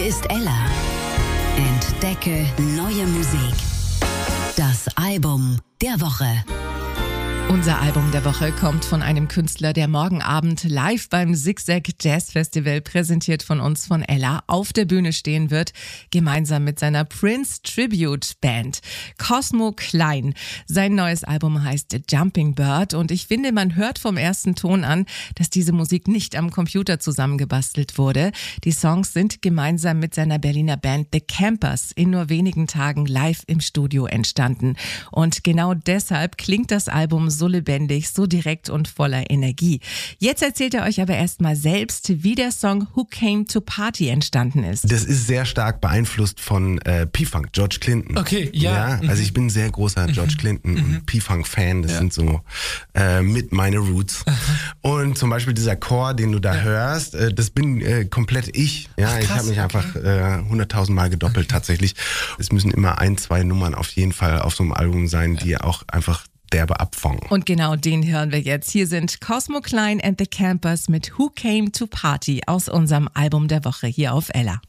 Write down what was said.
ist Ella. Entdecke neue Musik. Das Album der Woche. Unser Album der Woche kommt von einem Künstler, der morgen Abend live beim Zigzag Jazz Festival, präsentiert von uns, von Ella, auf der Bühne stehen wird, gemeinsam mit seiner Prince Tribute Band. Cosmo Klein. Sein neues Album heißt Jumping Bird und ich finde, man hört vom ersten Ton an, dass diese Musik nicht am Computer zusammengebastelt wurde. Die Songs sind gemeinsam mit seiner Berliner Band The Campers in nur wenigen Tagen live im Studio entstanden. Und genau deshalb klingt das Album so lebendig, so direkt und voller Energie. Jetzt erzählt er euch aber erstmal selbst, wie der Song Who Came to Party entstanden ist. Das ist sehr stark beeinflusst von P-Funk, George Clinton. Okay, ja. Also ich bin ein sehr großer George Clinton und P-Funk-Fan. Das sind so mit meine Roots. Und zum Beispiel dieser Chor, den du da hörst, das bin komplett ich. Ja, Ach, krass, ich habe mich einfach 100.000 Mal gedoppelt tatsächlich. Es müssen immer 1, 2 Nummern auf jeden Fall auf so einem Album sein, die auch einfach derbe abfangen. Und genau den hören wir jetzt. Hier sind Cosmo Klein and the Campers mit Who Came to Party aus unserem Album der Woche hier auf Ella.